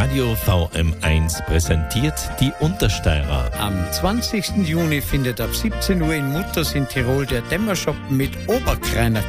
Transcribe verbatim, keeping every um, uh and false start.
Radio V M eins präsentiert die Untersteirer. Am zwanzigsten Juni findet ab siebzehn Uhr in Mutters in Tirol der Dämmerschoppen mit Oberkreiner